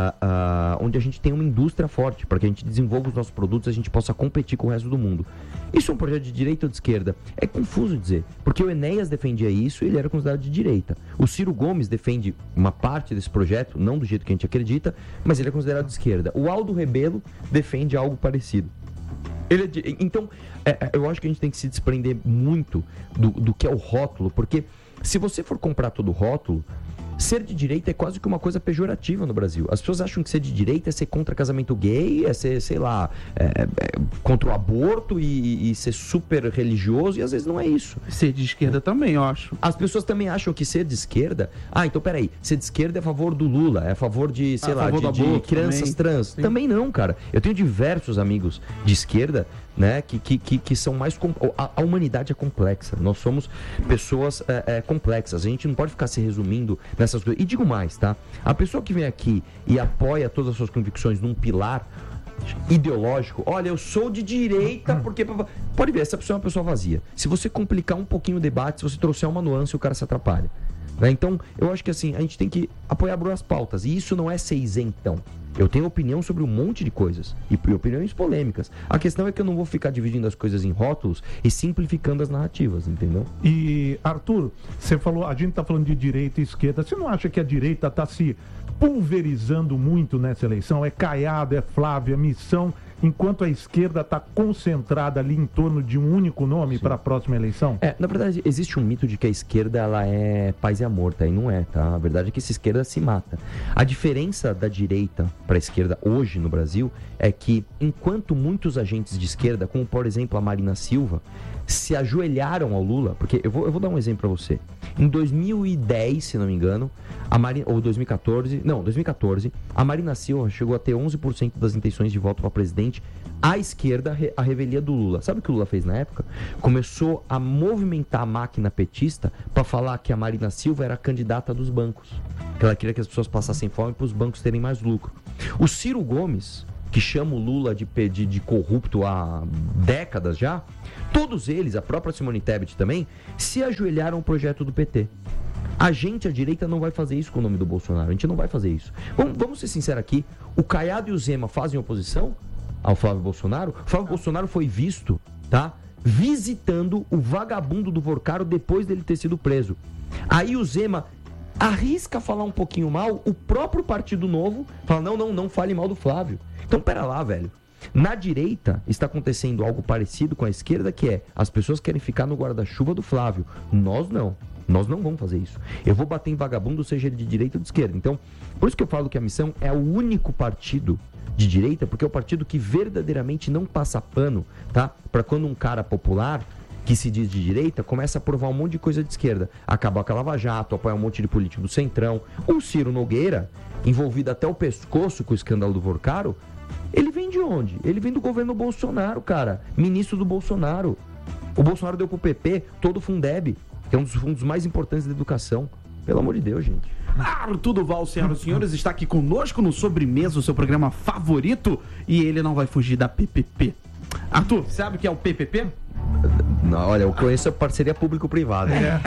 uh, onde a gente tem uma indústria forte, para que a gente desenvolva os nossos produtos e a gente possa competir com o resto do mundo. Isso é um projeto de direita ou de esquerda? É confuso dizer, porque o Enéas defendia isso e ele era considerado de direita. O Ciro Gomes defende uma parte desse projeto, não do jeito que a gente acredita, mas ele é considerado de esquerda. O Aldo Rebelo defende algo parecido. Ele é de... Então, é, eu acho que a gente tem que se desprender muito do, do que é o rótulo, porque se você for comprar todo o rótulo, ser de direita é quase que uma coisa pejorativa no Brasil. As pessoas acham que ser de direita é ser contra casamento gay, é ser, sei lá, é, é, contra o aborto e, e ser super religioso, e às vezes não é isso. Ser de esquerda também, eu acho. As pessoas também acham que ser de esquerda... Ah, então peraí, ser de esquerda é a favor do Lula, é a favor de, sei a lá, de, de crianças também. Trans. Sim. Também não, cara. Eu tenho diversos amigos de esquerda, né, que, que, que, que são mais... Com... A, a humanidade é complexa. Nós somos pessoas é, é, complexas. A gente não pode ficar se resumindo nessas coisas. E digo mais, tá? A pessoa que vem aqui e apoia todas as suas convicções num pilar ideológico, olha, eu sou de direita porque... Pode ver, essa pessoa é uma pessoa vazia. Se você complicar um pouquinho o debate, se você trouxer uma nuance, o cara se atrapalha. Né? Então, eu acho que assim, a gente tem que apoiar as pautas. E isso não é ser isentão. Eu tenho opinião sobre um monte de coisas. E opiniões polêmicas. A questão é que eu não vou ficar dividindo as coisas em rótulos e simplificando as narrativas, entendeu? E, Arthur, você falou, a gente tá falando de direita e esquerda. Você não acha que a direita tá se pulverizando muito nessa eleição? É Caiado, é Flávio, é Missão, enquanto a esquerda está concentrada ali em torno de um único nome para a próxima eleição? É, na verdade, existe um mito de que a esquerda ela é paz e amor, tá? E não é, tá? A verdade é que essa esquerda se mata. A diferença da direita para a esquerda hoje no Brasil é que, enquanto muitos agentes de esquerda, como por exemplo a Marina Silva, se ajoelharam ao Lula, porque eu vou, eu vou dar um exemplo para você. Em dois mil e dez, se não me engano, a Marina, ou dois mil e quatorze, não, dois mil e quatorze, a Marina Silva chegou a ter onze por cento das intenções de voto para presidente à esquerda, a revelia do Lula. Sabe o que o Lula fez na época? Começou a movimentar a máquina petista para falar que a Marina Silva era a candidata dos bancos, que ela queria que as pessoas passassem fome para os bancos terem mais lucro. O Ciro Gomes, que chama o Lula de, de, de corrupto há décadas já, todos eles, a própria Simone Tebet também, se ajoelharam ao projeto do P T. A gente, a direita, não vai fazer isso com o nome do Bolsonaro. A gente não vai fazer isso. Vamos, vamos ser sinceros aqui. O Caiado e o Zema fazem oposição ao Flávio Bolsonaro? O Flávio Bolsonaro foi visto, tá, visitando o vagabundo do Vorcaro depois dele ter sido preso. Aí o Zema arrisca falar um pouquinho mal, o próprio Partido Novo fala, não, não, não fale mal do Flávio. Então, pera lá, velho. Na direita está acontecendo algo parecido com a esquerda, que é, as pessoas querem ficar no guarda-chuva do Flávio. Nós não. Nós não vamos fazer isso. Eu vou bater em vagabundo, seja ele de direita ou de esquerda. Então, por isso que eu falo que a Missão é o único partido de direita, porque é o partido que verdadeiramente não passa pano, tá? Para quando um cara popular que se diz de direita, começa a aprovar um monte de coisa de esquerda. Acabar com a Lava Jato, apoiar um monte de político do Centrão. O Ciro Nogueira, envolvido até o pescoço com o escândalo do Vorcaro, ele vem de onde? Ele vem do governo Bolsonaro, cara. Ministro do Bolsonaro. O Bolsonaro deu pro P P todo o Fundeb, que é um dos fundos mais importantes da educação. Pelo amor de Deus, gente. Arthur Duval, senhoras e senhores, está aqui conosco no Sobremesa, o seu programa favorito, e ele não vai fugir da P P P. Arthur, sabe o que é o P P P? Não, olha, eu conheço a parceria público-privada. É.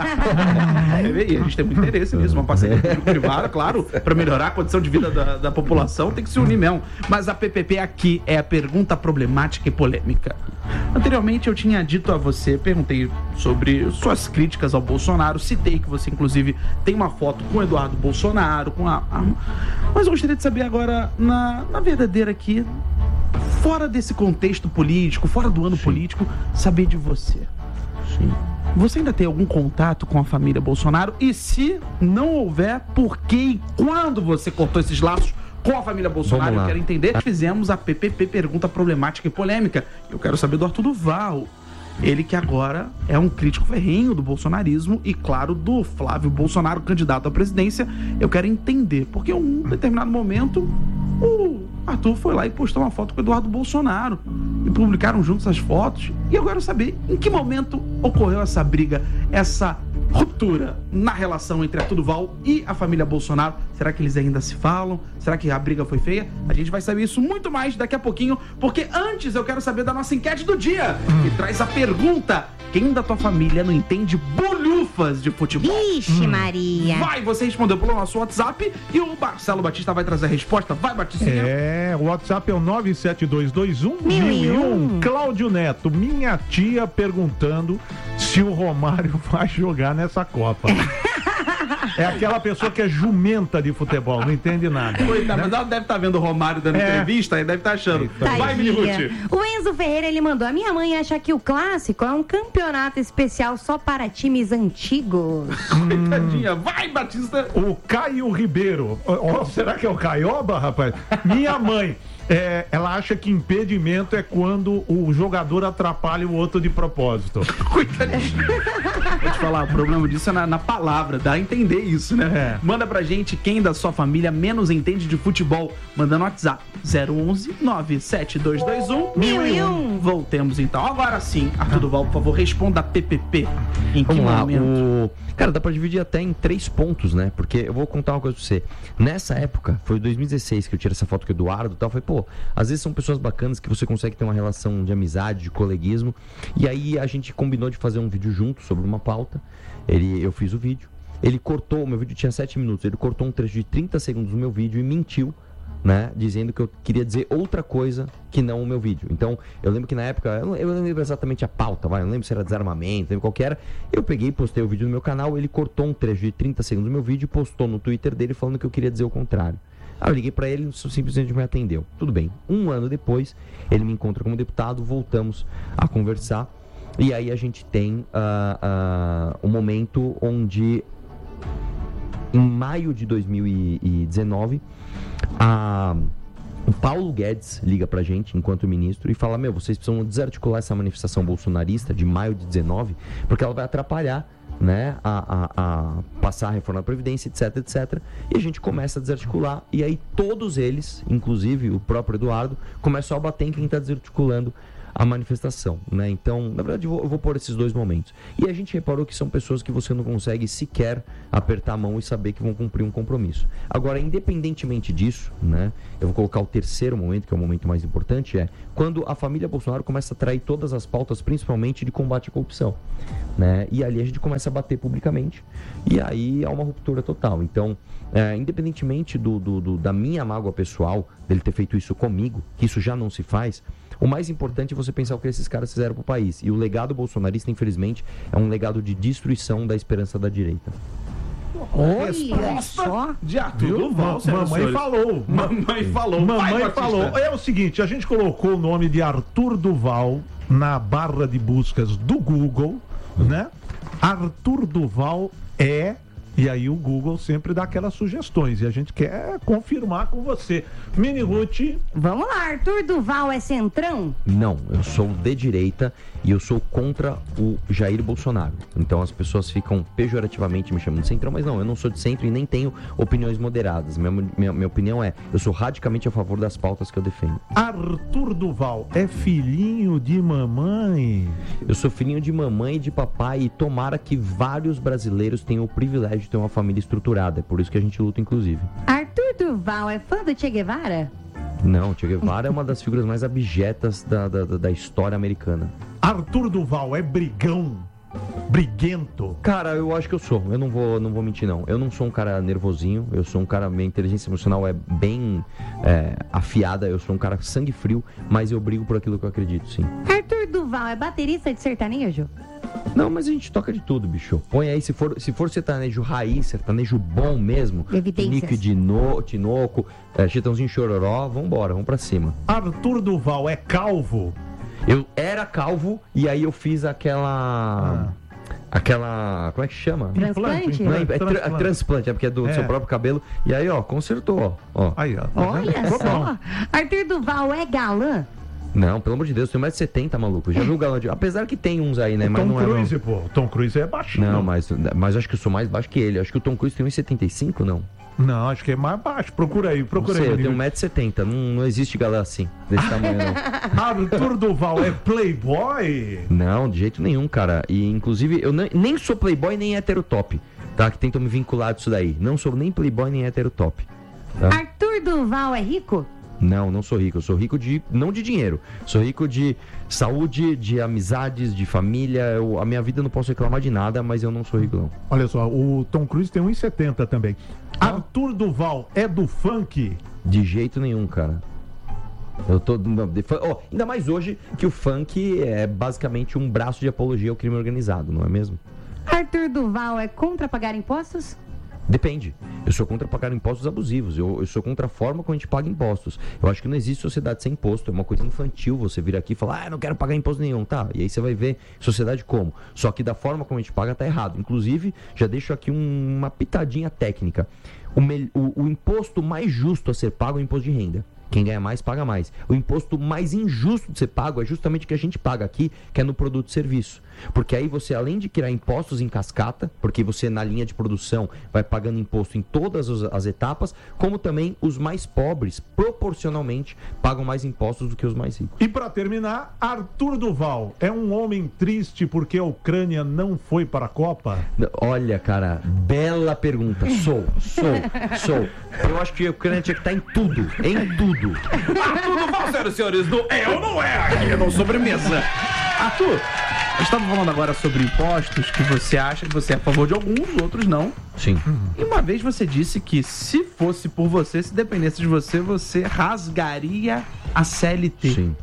E a gente tem muito interesse nisso, uma parceria público-privada, claro, para melhorar a condição de vida da, da população, tem que se unir mesmo. Mas a P P P aqui é a pergunta problemática e polêmica. Anteriormente eu tinha dito a você, perguntei sobre suas críticas ao Bolsonaro, citei que você inclusive tem uma foto com o Eduardo Bolsonaro, com a... a... Mas eu gostaria de saber agora, na, na verdadeira aqui, fora desse contexto político, fora do ano Sim. político, saber de você. Sim. Você ainda tem algum contato com a família Bolsonaro? E se não houver, por que e quando você cortou esses laços com a família Bolsonaro? Eu quero entender. Fizemos a P P P, pergunta problemática e polêmica. Eu quero saber do Arthur Duval. Ele que agora é um crítico ferrenho do bolsonarismo e, claro, do Flávio Bolsonaro, candidato à presidência. Eu quero entender, porque em um determinado momento o Arthur foi lá e postou uma foto com o Eduardo Bolsonaro e publicaram juntos as fotos. E eu quero saber em que momento ocorreu essa briga, essa ruptura na relação entre Arthur Duval e a família Bolsonaro. Será que eles ainda se falam? Será que a briga foi feia? A gente vai saber isso muito mais daqui a pouquinho, porque antes eu quero saber da nossa enquete do dia, que traz a pergunta: quem da tua família não entende bolhufas de futebol? Ixi, Maria. Vai, você respondeu pelo nosso WhatsApp e o Marcelo Batista vai trazer a resposta. Vai, Batista. É, o WhatsApp é o nove sete dois dois um mil e um. Cláudio Neto, minha tia perguntando se o Romário vai jogar nessa Copa. É aquela pessoa que é jumenta de futebol, não entende nada. Coitado, né? mas ela deve estar vendo o Romário dando É. entrevista e deve estar achando. Tadinha. Vai, Mini Ruth. O Enzo Ferreira, ele mandou: a minha mãe acha que o clássico é um campeonato especial só para times antigos. Coitadinha. Vai, Batista. O Caio Ribeiro. Ó, ó, será que é o Caioba, rapaz? Minha mãe. É, ela acha que impedimento é quando o jogador atrapalha o outro de propósito. Coitadinha. Vou te falar, o problema disso é na, na palavra, dá a entender isso, né? É. Manda pra gente quem da sua família menos entende de futebol. Manda no WhatsApp zero onze nove sete dois dois um Mil e um. Voltemos então. Agora sim, Arthur Duval, por favor, responda a P P P. Em que Vamos lá, momento? o... Cara, dá pra dividir até em três pontos, né? Porque eu vou contar uma coisa pra você. Nessa época, foi em dois mil e dezesseis que eu tirei essa foto com o Eduardo e tal. Falei, pô, às vezes são pessoas bacanas que você consegue ter uma relação de amizade, de coleguismo. E aí a gente combinou de fazer um vídeo junto sobre uma pauta. Ele, eu fiz o vídeo. Ele cortou, o meu vídeo tinha sete minutos. Ele cortou um trecho de trinta segundos do meu vídeo e mentiu, né, dizendo que eu queria dizer outra coisa que não o meu vídeo. Então, eu lembro que na época, eu não, eu não lembro exatamente a pauta, vai, eu não lembro se era desarmamento, lembro qual que era. Eu peguei, postei o vídeo no meu canal, ele cortou um trecho de trinta segundos do meu vídeo e postou no Twitter dele falando que eu queria dizer o contrário. Aí eu liguei pra ele, simplesmente me atendeu. Tudo bem. Um ano depois, ele me encontra como deputado, voltamos a conversar. E aí a gente tem uh, uh, um momento onde, em maio de dois mil e dezenove, a, o Paulo Guedes liga pra gente, enquanto ministro, e fala: meu, vocês precisam desarticular essa manifestação bolsonarista de maio de dezenove, porque ela vai atrapalhar, né, a, a, a passar a reforma da Previdência, etc, etcétera. E a gente começa a desarticular, e aí todos eles, inclusive o próprio Eduardo, começam a bater em quem está desarticulando a manifestação, né? Então, na verdade, eu vou, eu vou pôr esses dois momentos. E a gente reparou que são pessoas que você não consegue sequer apertar a mão e saber que vão cumprir um compromisso. Agora, independentemente disso, né, eu vou colocar o terceiro momento, que é o momento mais importante, é quando a família Bolsonaro começa a trair todas as pautas, principalmente de combate à corrupção, né? E ali a gente começa a bater publicamente, e aí há uma ruptura total. Então, é, independentemente do, do, do, da minha mágoa pessoal, dele ter feito isso comigo, que isso já não se faz, o mais importante é você pensar o que esses caras fizeram pro país. E o legado bolsonarista, infelizmente, é um legado de destruição da esperança da direita. Olha Resposta só. de Arthur Viu? Duval, Ma- senhoras e mamãe senhores. falou. Mamãe falou. Mamãe Vai, Batista. falou. É o seguinte, a gente colocou o nome de Arthur Duval na barra de buscas do Google, né? Arthur Duval é... E aí o Google sempre dá aquelas sugestões e a gente quer confirmar com você. Mini Ruth. Vamos lá, Arthur Duval é centrão? Não, eu sou de direita e eu sou contra o Jair Bolsonaro. Então as pessoas ficam pejorativamente me chamando de centrão, mas não, eu não sou de centro e nem tenho opiniões moderadas. Minha, minha, minha opinião é, eu sou radicalmente a favor das pautas que eu defendo. Arthur Duval é filhinho de mamãe? Eu sou filhinho de mamãe e de papai e tomara que vários brasileiros tenham o privilégio de ter uma família estruturada. É por isso que a gente luta, inclusive. Arthur Duval é fã do Che Guevara? Não, Che Guevara é uma das figuras mais abjetas da, da, da história americana. Arthur Duval é brigão? Briguento? Cara, eu acho que eu sou. Eu não vou, não vou mentir, não. Eu não sou um cara nervosinho. Eu sou um cara... Minha inteligência emocional é bem é, afiada. Eu sou um cara sangue frio, mas eu brigo por aquilo que eu acredito, sim. Arthur Duval é baterista de sertanejo? Não, mas a gente toca de tudo, bicho. Põe aí, se for, se for sertanejo raiz, sertanejo bom mesmo, Evidências. Nick de no, Tinoco, é, Chitãozinho Chororó, vambora, vamos pra cima. Arthur Duval é calvo? Eu era calvo e aí eu fiz aquela... Aquela... Como é que chama? Transplante? Não, é, é, tra- Transplante. é transplante, é porque é do É. seu próprio cabelo. E aí, ó, consertou, ó. Aí, ó. tá Olha vendo? Ficou bom. só. Arthur Duval é galã? Não, pelo amor de Deus, tem mais de setenta, maluco. Já viu o galão de... Apesar que tem uns aí, né? Mas Tom não é... Cruise, Não, pô. Tom Cruise é baixinho. não mas, mas acho que eu sou mais baixo que ele. Acho que o Tom Cruise tem um e setenta e cinco, não? Não, acho que é mais baixo. Procura aí, procura Não sei, aí. eu tenho um metro e setenta, não, não existe galera assim, desse tamanho não. Arthur Duval é playboy? Não, de jeito nenhum, cara. E inclusive eu nem, nem sou playboy nem heterotop, tá? Que tentam me vincular disso daí. Não sou nem playboy nem heterotop. Tá? Arthur Duval é rico? Não, não sou rico. Eu sou rico de, não de dinheiro. Sou rico de saúde, de amizades, de família. Eu, a minha vida eu não posso reclamar de nada, mas eu não sou rico não. Olha só, o Tom Cruise tem um e setenta também. Arthur Duval é do funk? De jeito nenhum, cara. Eu tô. Não, de, oh, ainda mais hoje que o funk é basicamente um braço de apologia ao crime organizado, não é mesmo? Arthur Duval é contra pagar impostos? Depende. Eu sou contra pagar impostos abusivos. Eu, eu sou contra a forma como a gente paga impostos. Eu acho que não existe sociedade sem imposto. É uma coisa infantil você vir aqui e falar, ah, eu não quero pagar imposto nenhum. Tá, e aí você vai ver sociedade como. Só que da forma como a gente paga tá errado. Inclusive, já deixo aqui um, uma pitadinha técnica. O, me, o, o imposto mais justo a ser pago é o imposto de renda. Quem ganha mais, paga mais. O imposto mais injusto de ser pago é justamente o que a gente paga aqui, que é no produto e serviço. Porque aí você, além de criar impostos em cascata, porque você na linha de produção vai pagando imposto em todas as etapas, como também os mais pobres, proporcionalmente, pagam mais impostos do que os mais ricos. E para terminar, Arthur Duval é um homem triste porque a Ucrânia não foi para a Copa? Olha, cara, bela pergunta. Sou, sou, sou. Eu acho que a Ucrânia tinha que estar em tudo, em tudo. Arthur Duval, senhoras e senhores, do É ou Não É, aqui no Sobremesa. Arthur, eu estava falando agora sobre impostos, que você acha que você é a favor de alguns, outros não. Sim. E uma vez você disse que se fosse por você, se dependesse de você, você rasgaria a C L T. Sim.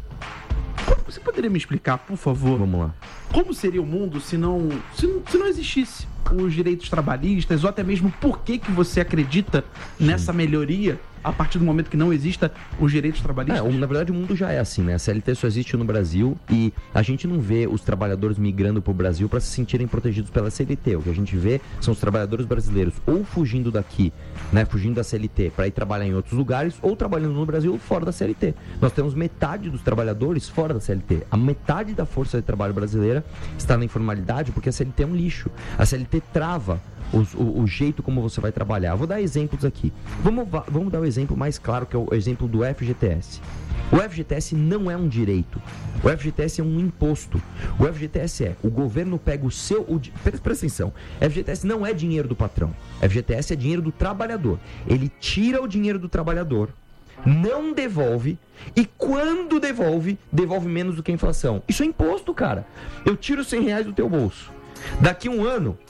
Você poderia me explicar, por favor? Vamos lá. Como seria o mundo se não, se, não- se não existisse os direitos trabalhistas, ou até mesmo por que que você acredita nessa melhoria a partir do momento que não exista os direitos trabalhistas? É, o- na verdade o mundo já é assim, né? A C L T só existe no Brasil e a gente não vê os trabalhadores migrando pro Brasil para se sentirem protegidos pela C L T. O que a gente vê são os trabalhadores brasileiros ou fugindo daqui, né, fugindo da C L T para ir trabalhar em outros lugares, ou trabalhando no Brasil fora da C L T. Nós temos metade dos trabalhadores fora da C L T. A metade da força de trabalho brasileira está na informalidade porque a C L T é um lixo. A C L T trava os- o, o jeito como você vai trabalhar. Vou dar exemplos aqui. Vamos, va- vamos dar o exemplo mais claro, que é o exemplo do F G T S. O F G T S não é um direito. O F G T S é um imposto. O F G T S é, o governo pega o seu... O, di- presta, presta atenção. F G T S não é dinheiro do patrão. F G T S é dinheiro do trabalhador. Ele tira o dinheiro do trabalhador, não devolve, e quando devolve, devolve menos do que a inflação. Isso é imposto, cara. Eu tiro cem reais do teu bolso. Daqui um ano,